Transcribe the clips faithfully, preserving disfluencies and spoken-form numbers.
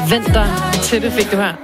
Vent dig til det, fik du her.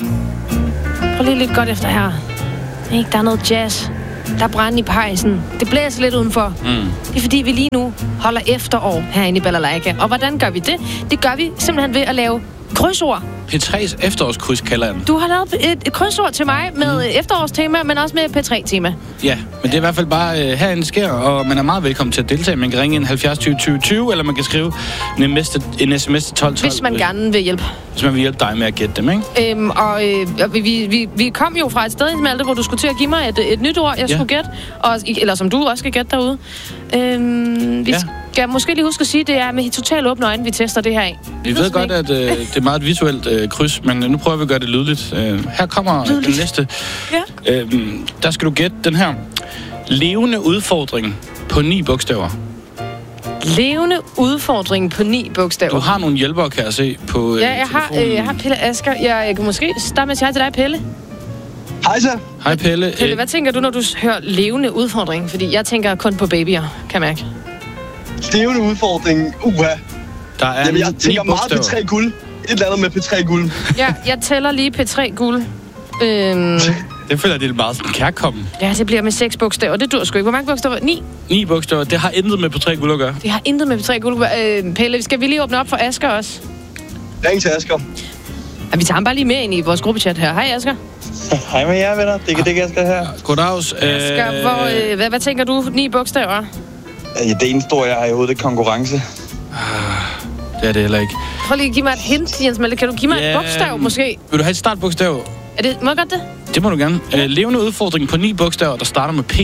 Prøv lige lidt godt efter her. Ikke, der er noget jazz. Der er brand i pejsen. Det blæser lidt udenfor. Mm. Det er fordi, vi lige nu holder efterår herinde i Balalaika. Og hvordan gør vi det? Det gør vi simpelthen ved at lave krydsord. P tre's efterårskryds kalder jeg den. Du har lavet et, et krydsord til mig med mm. efterårstema, men også med P tre-tema. Ja, men det er i hvert fald bare uh, herinde det sker, og man er meget velkommen til at deltage. Man kan ringe ind halvfjerds tyve tyve tyve, eller man kan skrive en, en sms til tolv tolv. Hvis man gerne vil hjælpe. Hvis man vil hjælpe dig med at gætte dem, ikke? Øhm, og øh, vi, vi, vi kom jo fra et sted i Malte, hvor du skulle til at give mig et, et nyt ord, jeg ja. skulle gætte. Og, eller som du også skal gætte derude. Øhm, vi ja. skal måske lige huske at sige, at det er med totalt åbne øjne, vi tester det her af. Vi, vi ved godt, at øh, det er meget et visuelt øh, kryds, men nu prøver vi at gøre det lydligt. Øh, her kommer lydligt. Den næste. Ja. Øh, der skal du gætte den her. Levende udfordring på ni bogstaver. Levende udfordring på ni bogstaver. Du har nogle hjælpere, kan jeg se, på øh, Ja, jeg har, øh, jeg har Pelle Asger. Jeg, jeg kan måske starte med at sige hej til dig, Pelle. Hej så. Hej, Pelle. Pelle, hvad tænker du, når du hører levende udfordring? Fordi jeg tænker kun på babyer, kan jeg mærke. Levende udfordring? Uha. Der er Jamen, jeg tænker meget P tre guld. Et eller andet med P tre guld. Ja, jeg tæller lige P tre guld. Øhm... Det føler jeg, det er meget sådan kærkommen. Ja, det bliver med seks bogstaver. Det dur sgu ikke. Hvor mange bogstaver? Ni? Ni bogstaver. Det har intet med P tre guld at gøre. Det har intet med P tre guld at gøre. Øh, Pelle, skal vi lige åbne op for Asger også? Ring til Asger. Ja, vi tager ham bare lige med ind i vores gruppechat her. Hej, Asger. Hej med jer, venner. Det er det, Asger her. Goddags. Asger, øh... hvor, øh, hvad, hvad tænker du? Ni bogstaver? Ja, det eneste ord, jeg har i hovedet, det er konkurrence. Det er det heller ikke. Prøv lige at give mig et hint, Jens Malte. Kan du give mig ja, et bogstav, måske? Vil du have et startbogstav? Er det, må jeg godt det? Det må du gerne. Ja. Uh, levende udfordring på ni bogstaver, der starter med P.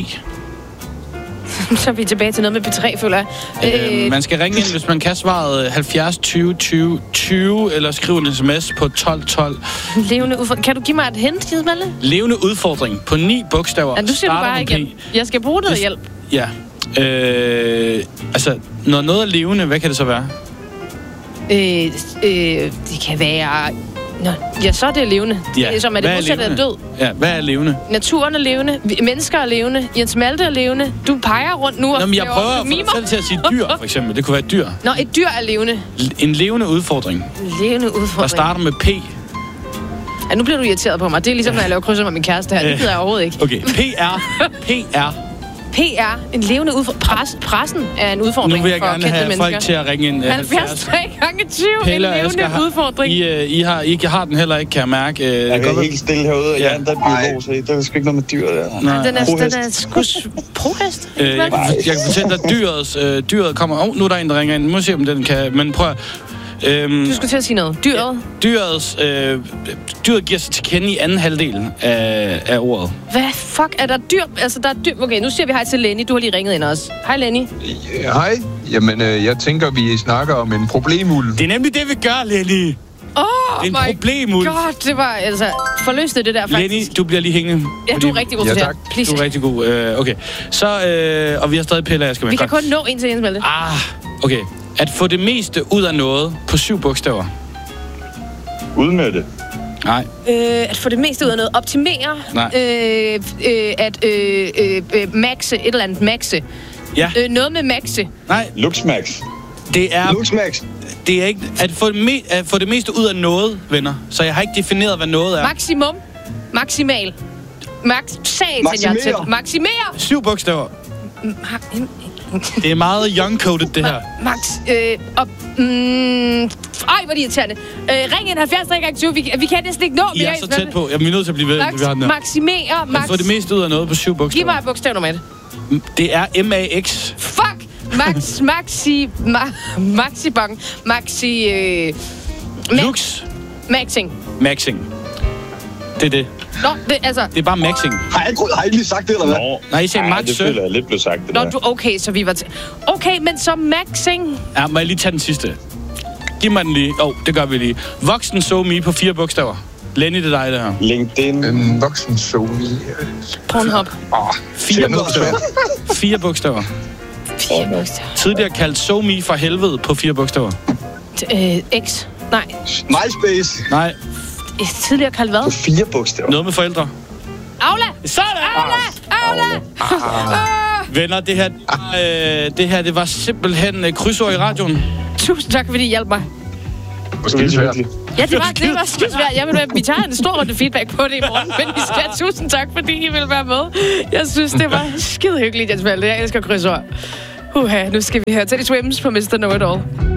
Så er vi tilbage til noget med P tre, føler jeg. Uh, øh... Man skal ringe ind, hvis man kan svaret halvfjerds tyve tyve tyve, eller skrive en sms på tolv tolv. Levende udfordring. Kan du give mig et hint, Jens Malte? Levende udfordring på ni bogstaver, ja, du siger starter du bare med igen. P. Jeg skal bruge noget hjælp. Ja. Øh, altså, når noget er levende, hvad kan det så være? Øh, øh, det kan være... Nå, ja, så er det levende. Ja. Det er som, at det modsatte er død. Ja, hvad er levende? Naturen er levende. Mennesker er levende. Jens Malte er levende. Du peger rundt nu og... Nå, men jeg prøver at få dig selv til at sige dyr, for eksempel. Det kunne være et dyr. Nå, et dyr er levende. En levende udfordring. En levende udfordring. Der starter med P. Ja, nu bliver du irriteret på mig. Det er ligesom, når jeg laver krydser med min kæreste her. Det gider jeg overhovedet ikke. Okay, P R. P R. P R, en levende udfordring. Pres, pressen er en udfordring for nu vil jeg gerne have mennesker. folk til at ringe ind. halvfjerds tre gange tyve, en levende har, udfordring. I, uh, I, har, I har den heller ikke, kan jeg mærke. Uh, jeg er helt stille herude, og ja, der er biolog, så der er sgu ikke noget med dyr der. Nej, den er, den er sgu prohest. Uh, jeg, jeg kan fortælle dig, at dyret, uh, dyret kommer... Åh, oh, nu er der en, der ringer ind. Nu må se, om den kan... Men prøv at... Øhm, du skulle til at sige noget. Dyret? Ja, dyrets, øh, dyret giver sig til kende i anden halvdel af, af ordet. Hvad fuck er der dyr? Altså, der er dyr... Okay, nu siger vi hej til Lenny. Du har lige ringet ind også. Hej, Lenny. Ja, hej. Jamen, øh, jeg tænker, vi snakker om en problemulv. Det er nemlig det, vi gør, Lenny. Åh, oh, det er en problemulv. God, det var altså... Forløste det der, faktisk. Lenny, du bliver lige hængende. Ja, du er rigtig god til ja, det her. Du er rigtig god. Uh, okay. Så, øh, og vi har stadig Pelle, jeg skal med. Vi kan kun nå en til Jens Malte. Ah, okay. At få det meste ud af noget på syv bogstaver. Udnytte. Nej. Øh, at få det meste ud af noget. Optimere. Nej. Øh, øh, at øh, øh, maxe. Et eller andet maxe. Ja. Øh, noget med maxe. Nej. Luxmax. Det er... Luxmax. Det er ikke... At få, det me- at få det meste ud af noget, venner. Så jeg har ikke defineret, hvad noget er. Maksimum. Maximal. Max... Maximere. Maximere. Syv bogstaver. Det er meget young-coded, det her. Ma- Max, øh, og... Mm, ej, hvor er det irriterende. Øh, ring ind halvfjerds tre gange tyve. Vi, vi kan næsten ikke nå I er så tæt på. Jeg er nødt til at blive ved. Max, maximere, max... At få det meste ud af noget på syv bogstaver. Giv mig et bogstav nummer et. Det er M A X. Fuck! Max, maxi... Ma- maxibong. Maxi... Øh, ma- Lux. Maxing. Maxing. Det er det. Nå, det, altså... Det er bare maxing. Har jeg, har jeg lige sagt det, eller hvad? Nå, Nej, I sagde max. det føler jeg lidt blev sagt, det Nå, der. du, okay, så vi var til... Okay, men så maxing... Ja, må jeg lige tage den sidste? Giv mig den lige. Åh, oh, det gør vi lige. Voksen so me på fire bogstaver. Lenny, det er dig, det her. LinkedIn. En voksen somi. Pornhub. Åh, Fire bogstaver. Fire bogstaver. Fire bogstaver. Tidligere kaldt so me for helvede på fire bogstaver. Øh, X. Nej. MySpace. Nej. Tidligere kaldt hvad? På fire bogstaver. Noget med forældre. Aula! Sådan! Aula! Aula! Ah. Venner, det her, øh, det her, det var simpelthen øh, krydsord i radioen. Tusind tak, fordi I hjalp mig. måske svært. Ja, det var, det var skide svært. Jeg vil, vi tager en stor runde feedback på det i morgen, men I skal have tusind tak, fordi I vil være med. Jeg synes, det var skide hyggeligt, Jens Malte. Jeg elsker krydsord. Uha, nu skal vi høre Teddy Swims på mister Know It All.